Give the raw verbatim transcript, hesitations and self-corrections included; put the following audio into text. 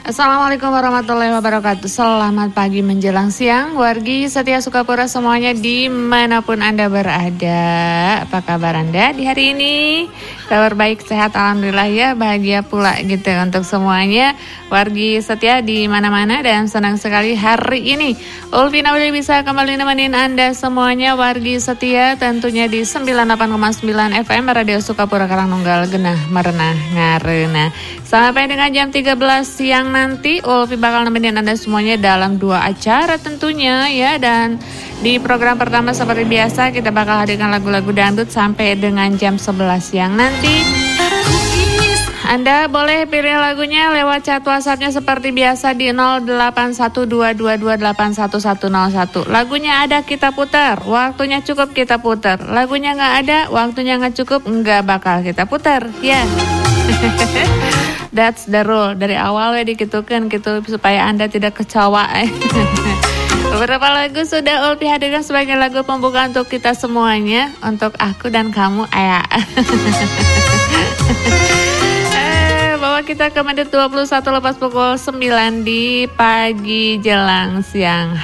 Assalamualaikum warahmatullahi wabarakatuh. Selamat pagi menjelang siang, wargi setia Sukapura semuanya dimanapun Anda berada. Apa kabar Anda di hari ini? Kabar baik, sehat, alhamdulillah ya, bahagia pula gitu untuk semuanya wargi setia di mana-mana, dan senang sekali hari ini Ulfi Nauli bisa kembali nemenin Anda semuanya wargi setia tentunya di sembilan puluh delapan koma sembilan F M Radio Sukapura Karangnunggal Genah Merenah Ngarena. Sampai dengan jam tiga belas siang nanti Ulfi bakal nemenin Anda semuanya dalam dua acara tentunya ya. Dan di program pertama seperti biasa kita bakal hadirkan lagu-lagu dangdut sampai dengan jam sebelas siang nanti. Anda boleh pilih lagunya lewat chat WhatsApp-nya seperti biasa di nol delapan satu dua dua dua delapan satu satu nol satu. Lagunya ada kita putar, waktunya cukup kita putar. Lagunya nggak ada, waktunya nggak cukup, nggak bakal kita putar ya. Yeah. That's the rule. Dari awal ya dikitukan gitu supaya Anda tidak kecewa. Beberapa lagu sudah Ulfi hadirkan sebagai lagu pembuka untuk kita semuanya, untuk aku dan kamu ayah. Bawa kita ke menit dua puluh satu lepas pukul sembilan di pagi jelang siang